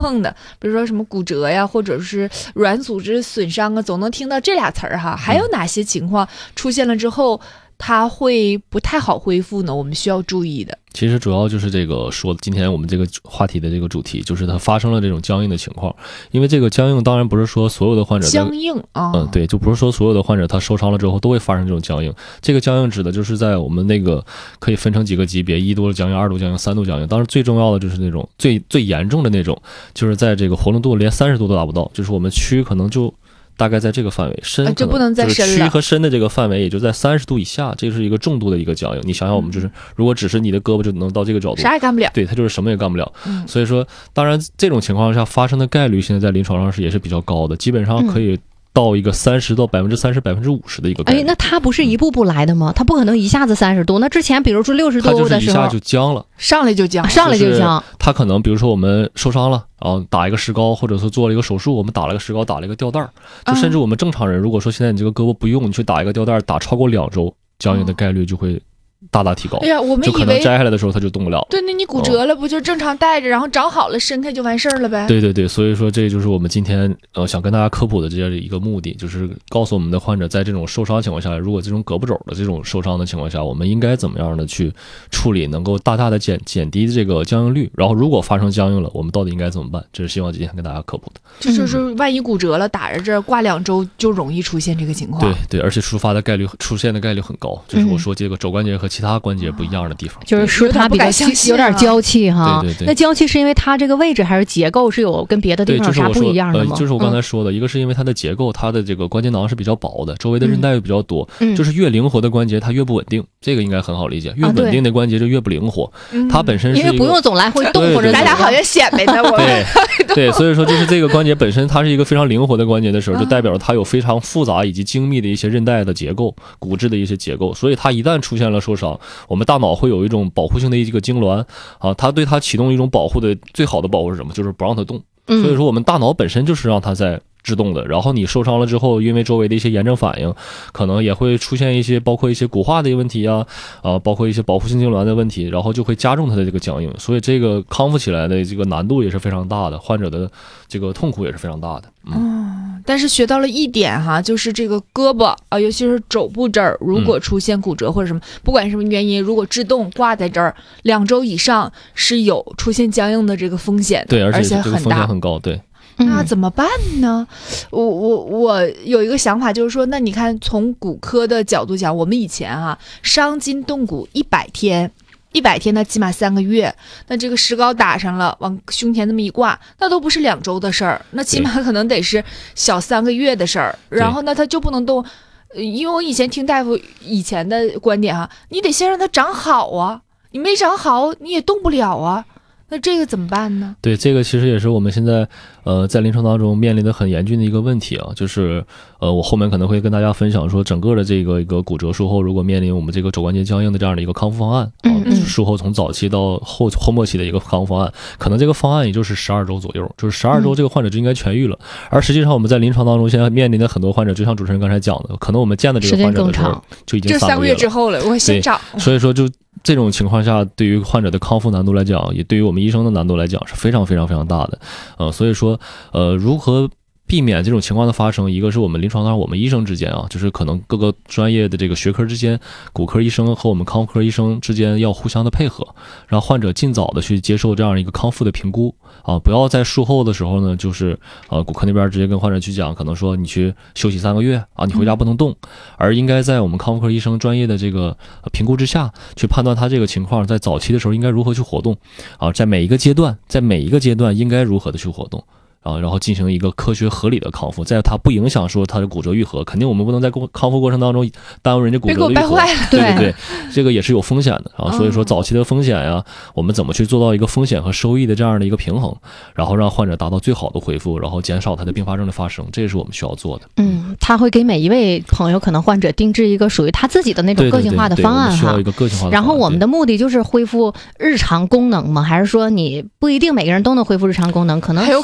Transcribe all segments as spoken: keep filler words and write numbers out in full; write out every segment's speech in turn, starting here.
碰的，比如说什么骨折呀，或者是软组织损伤啊，总能听到这俩词儿哈。还有哪些情况出现了之后，它会不太好恢复呢？我们需要注意的。 其实主要就是这个说今天我们这个话题的这个主题，就是它发生了这种僵硬的情况。因为这个僵硬当然不是说所有的患者僵硬啊， 嗯，对，就不是说所有的患者他受伤了之后都会发生这种僵硬。这个僵硬指的就是在我们那个可以分成几个级别，一度的僵硬、二度僵硬、三度僵硬。当然最重要的就是那种最最严重的那种，就是在这个活动度连三十度都达不到，就是我们躯可能就大概在这个范围，深就不能再深了， 躯和深的这个范围也就在三十度以下，这是一个重度的一个僵硬。你想想，我们就是、嗯、如果只是你的胳膊就能到这个角度， 啥也干不了， 对，它就是什么也干不了。 嗯、 所以说，当然这种情况下发生的概率，现在在临床上是也是比较高的，基本上可以到一个三十到百分之三十、百分之五十的一个概率。 哎，那它不是一步步来的吗？它不可能一下子三十度。那之前比如说六十度的时候， 它就是一下就僵了， 上来就僵， 上来就僵。 它可能比如说我们受伤了。然后打一个石膏，或者说做了一个手术，我们打了个石膏，打了一个吊带儿，就甚至我们正常人，如果说现在你这个胳膊不用，你去打一个吊带儿，打超过两周，僵硬的概率就会大大提高。 哎呀，我们以为就可能摘下来的时候它就动不了。 对，那你骨折了，不就正常带着，然后长好了伸开就完事儿了呗？ 对对对，所以说这就是我们今天呃想跟大家科普的这样一个目的，就是告诉我们的患者，在这种受伤情况下，如果这种胳膊肘的这种受伤的情况下，我们应该怎么样的去处理，能够大大的减减低这个僵硬率。然后如果发生僵硬了，我们到底应该怎么办？这是希望今天跟大家科普的。 就是说，万一骨折了，打着这儿挂两周就容易出现这个情况。 对对，而且触发的概率出现的概率很高，就是我说这个肘关节和其他关节不一样的地方， 就是说它比较有点娇气哈。 对对对， 那娇气是因为它这个位置还是结构是有跟别的地方有啥不一样的吗？ 呃，就是我刚才说的，一个是因为它的结构，它的这个关节囊是比较薄的，周围的韧带又比较多， 嗯、 就是越灵活的关节它越不稳定，这个应该很好理解。越稳定的关节就越不灵活， 啊、 它本身是因为不用总来回动或者咱俩好像显摆呢，我对对，所以说就是这个关节本身它是一个非常灵活的关节的时候，就代表它有非常复杂以及精密的一些韧带的结构、骨质的一些结构，所以它一旦出现了受伤，我们大脑会有一种保护性的一个痉挛啊，它对它启动一种保护的最好的保护是什么？就是不让它动。所以说我们大脑本身就是让它在制动的，然后你受伤了之后，因为周围的一些炎症反应，可能也会出现一些包括一些骨化的问题啊，啊，包括一些保护性痉挛的问题，然后就会加重它的这个僵硬，所以这个康复起来的这个难度也是非常大的，患者的这个痛苦也是非常大的。嗯， 哦、但是学到了一点哈，就是这个胳膊啊，尤其是肘部这儿，如果出现骨折或者什么，嗯、不管什么原因，如果制动挂在这儿两周以上，是有出现僵硬的这个风险的， 对，而且这个风险很高，对。 那怎么办呢？我我我有一个想法，就是说，那你看，从骨科的角度讲，我们以前啊，伤筋动骨一百天，一百天那起码三个月，那这个石膏打上了，往胸前那么一挂，那都不是两周的事儿，那起码可能得是小三个月的事儿。然后呢，他就不能动，因为我以前听大夫以前的观点哈、啊，你得先让它长好啊，你没长好你也动不了啊。那这个怎么办呢？ 对，这个其实也是我们现在呃在临床当中面临的很严峻的一个问题啊，就是呃我后面可能会跟大家分享说，整个的这个一个骨折术后如果面临我们这个肘关节僵硬的这样的一个康复方案啊， 嗯嗯术后从早期到后后末期的一个康复方案，可能这个方案也就是十二周左右，就是十二周这个患者就应该痊愈了。嗯、而实际上我们在临床当中现在面临的很多患者，就像主持人刚才讲的，可能我们见的这个患者的时候就已经三个月之后了，我先找。 所以说就。这种情况下，对于患者的康复难度来讲，也对于我们医生的难度来讲是非常非常非常大的，呃，所以说，呃，如何避免这种情况的发生，一个是我们临床上我们医生之间啊，就是可能各个专业的这个学科之间，骨科医生和我们康复科医生之间要互相的配合，让患者尽早的去接受这样一个康复的评估啊，不要在术后的时候呢，就是呃骨科那边直接跟患者去讲，可能说你去休息三个月啊，你回家不能动，而应该在我们康复科医生专业的这个评估之下去判断他这个情况在早期的时候应该如何去活动啊，在每一个阶段，在每一个阶段应该如何的去活动。啊，然后进行一个科学合理的康复，在它不影响说它的骨折愈合，肯定我们不能在康复过程当中耽误人家骨折的愈合，对对对，这个也是有风险的啊。所以说早期的风险呀，我们怎么去做到一个风险和收益的这样的一个平衡，然后让患者达到最好的恢复，然后减少他的并发症的发生，这也是我们需要做的。 嗯，他会给每一位朋友可能患者定制一个属于他自己的那种个性化的方案哈。 需要一个个性化的方案。 然后我们的目的就是恢复日常功能吗？还是说你不一定每个人都能恢复日常功能？可能还有可能恢复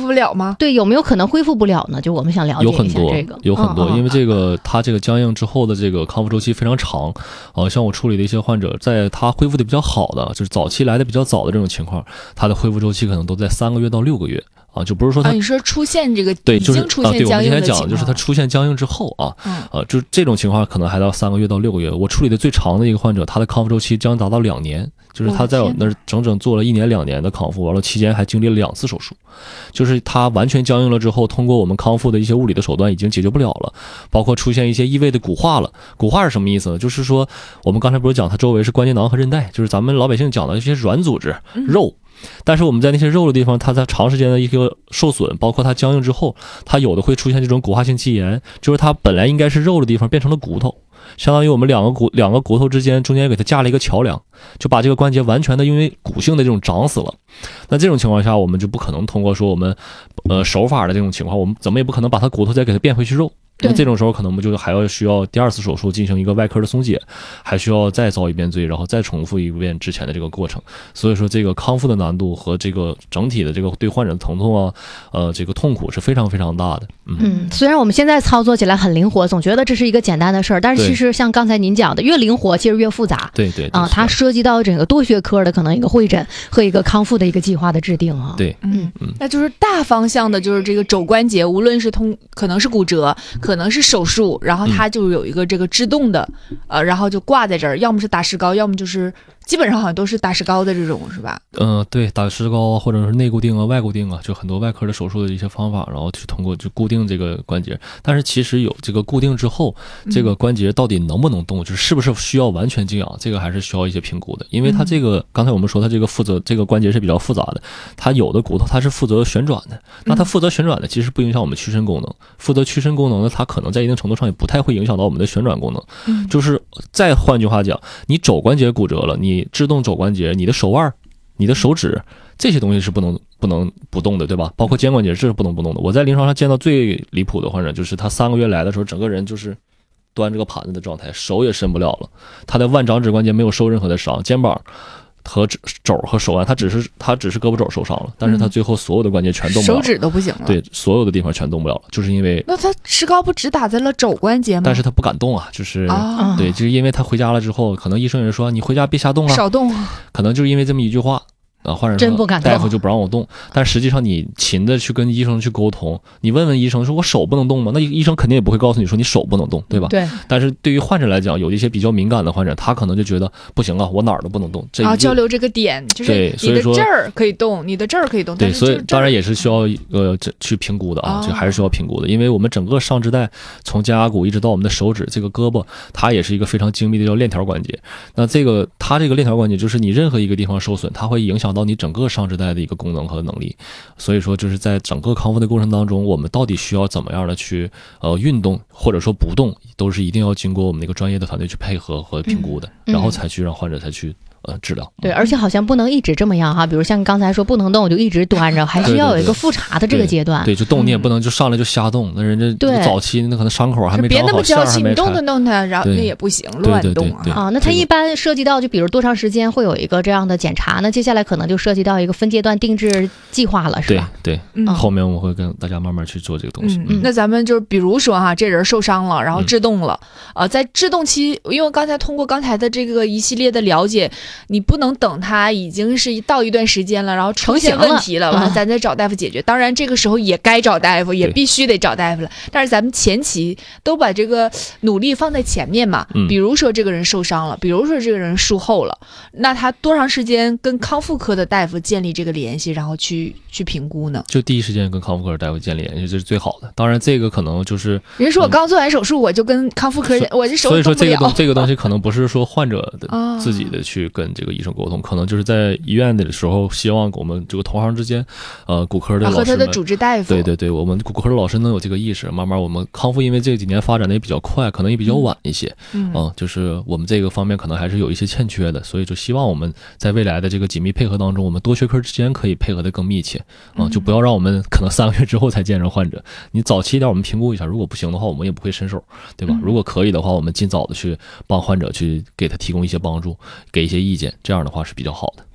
复不了吗？ 对，有没有可能恢复不了呢？就我们想了解一下这个， 有很多，有很多， 嗯、 因为这个它这个僵硬之后的这个康复周期非常长，呃，像我处理的一些患者，在他恢复的比较好的，就是早期来的比较早的这种情况，他的恢复周期可能都在三个月到六个月。啊，就不是说他、 啊、你说出现这个对，就是已经出现僵硬的情况， 啊、对，我们今天讲就是他出现僵硬之后啊， 嗯、 呃，就这种情况可能还到三个月到六个月。我处理的最长的一个患者，他的康复周期将达到两年，就是他在我那儿整整做了一年两年的康复，完了期间还经历了两次手术，就是他完全僵硬了之后，通过我们康复的一些物理的手段已经解决不了了，包括出现一些异位的骨化了。骨化是什么意思呢？就是说我们刚才不是讲它周围是关节囊和韧带，就是咱们老百姓讲的一些软组织肉。但是我们在那些肉的地方，它在长时间的一个受损，包括它僵硬之后，它有的会出现这种骨化性肌炎，就是它本来应该是肉的地方变成了骨头，相当于我们两个骨两个骨头之间中间给它架了一个桥梁，就把这个关节完全的因为骨性的这种长死了。那这种情况下，我们就不可能通过说我们呃手法的这种情况，我们怎么也不可能把它骨头再给它变回去肉。那这种时候可能我们就还要需要第二次手术进行一个外科的松解，还需要再遭一遍罪，然后再重复一遍之前的这个过程。所以说这个康复的难度和这个整体的这个对患者的疼痛啊，呃，这个痛苦是非常非常大的。嗯， 嗯虽然我们现在操作起来很灵活，总觉得这是一个简单的事儿，但是其实像刚才您讲的，越灵活其实越复杂。 对对啊，它涉及到整个多学科的可能一个会诊和一个康复的一个计划的制定啊。 对， 嗯嗯，那就是大方向的，就是这个肘关节，无论是通可能是骨折，可能是手术。然后它就有一个这个制动的，嗯、呃，然后就挂在这儿，要么是打石膏，要么就是基本上好像都是打石膏的这种，是吧？ 嗯、呃，对，打石膏或者是内固定啊、外固定啊，就很多外科的手术的一些方法，然后去通过就固定这个关节。但是其实有这个固定之后，这个关节到底能不能动，就是是不是需要完全静养，这个还是需要一些评估的。因为它这个、嗯、刚才我们说它这个负责这个关节是比较复杂的，它有的骨头它是负责旋转的，那它负责旋转的其实不影响我们屈伸功能，负责屈伸功能的它可能在一定程度上也不太会影响到我们的旋转功能。 嗯， 就是再换句话讲，你肘关节骨折了，你制动肘关节，你的手腕、你的手指这些东西是不能不能不动的，对吧？包括肩关节这是不能不动的。我在临床上见到最离谱的患者，就是他三个月来的时候，整个人就是端这个盘子的状态，手也伸不了了，他的腕掌指关节没有受任何的伤，肩膀和肘和手腕，他只是他只是胳膊肘受伤了，但是他最后所有的关节全动不了了， 手指都不行了。 对，所有的地方全动不了了，就是因为那他石膏不只打在了肘关节吗？ 但是他不敢动啊，就是、 啊、 对，就是因为他回家了之后，可能医生也说你回家别瞎动啊， 少动， 可能就是因为这么一句话。啊，患者真不敢动， 大夫就不让我动。但实际上你勤的去跟医生去沟通，你问问医生说我手不能动吗？那医生肯定也不会告诉你说你手不能动，对吧？ 对。 但是对于患者来讲，有一些比较敏感的患者，他可能就觉得不行啊，我哪儿都不能动。这啊，交流这个点就是你的这儿可以动，你的这儿可以动。 对，所以当然也是需要呃嗯去评估的啊，这还是需要评估的，因为我们整个上肢带从肩胛骨一直到我们的手指这个胳膊，它也是一个非常精密的叫链条关节。那这个它这个链条关节就是你任何一个地方受损，它会影响到你整个上肢带的一个功能和能力，所以说就是在整个康复的过程当中，我们到底需要怎么样的去呃运动或者说不动，都是一定要经过我们那个专业的团队去配合和评估的， 嗯、 然后才去让患者才去呃治疗。 对，而且好像不能一直这么样哈，比如像刚才说不能动就一直端着，还是要有一个复查的这个阶段。 对，对对就动你也不能就上来就瞎动，那人家早期那可能伤口还没长好， 别那么娇气， 你动它动它，然后那也不行，乱动啊。 啊，那它一般涉及到就比如多长时间会有一个这样的检查呢？接下来可能就涉及到一个分阶段定制计划了，是吧？ 对对、嗯，后面我们会跟大家慢慢去做这个东西。 嗯嗯、那咱们就是比如说哈，这人受伤了，然后制动了，嗯、呃，在制动期，因为刚才通过刚才的这个一系列的了解，你不能等他已经是到一段时间了，然后出现问题了，完了咱再找大夫解决。当然这个时候也该找大夫，也必须得找大夫了。但是咱们前期都把这个努力放在前面嘛， 嗯、 比如说这个人受伤了，比如说这个人术后了，那他多长时间跟康复科的大夫建立这个联系，然后去去评估呢？ 就第一时间跟康复科大夫建立联系，这是最好的。当然这个可能就是人说我刚做完手术，嗯、我就跟康复科，我这手所以说这个东这个东西可能不是说患者的自己的去跟这个医生沟通，可能就是在医院的时候，希望我们这个同行之间，呃，骨科的老师们、 啊、和他的主治大夫， 对对对，我们骨科的老师能有这个意识，慢慢我们康复，因为这几年发展的也比较快，可能也比较晚一些， 嗯， 嗯，就是我们这个方面可能还是有一些欠缺的，所以就希望我们在未来的这个紧密配合当中，我们多学科之间可以配合的更密切，啊、嗯，就不要让我们可能三个月之后才见着患者，你早期一点我们评估一下，如果不行的话，我们也不会伸手，对吧？ 嗯、 如果可以的话，我们尽早的去帮患者去给他提供一些帮助，给一些意见，这样的话是比较好的。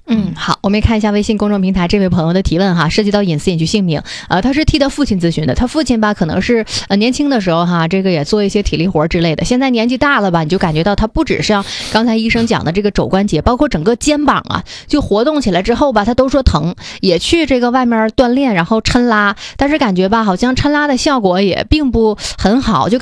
嗯，好，我们看一下微信公众平台这位朋友的提问哈，涉及到隐私隐去姓名，呃，他是替他父亲咨询的，他父亲吧可能是呃年轻的时候哈，这个也做一些体力活之类的，现在年纪大了吧，你就感觉到他不只是像刚才医生讲的这个肘关节，包括整个肩膀啊，就活动起来之后吧，他都说疼，也去这个外面锻炼，然后抻拉，但是感觉吧，好像抻拉的效果也并不很好，就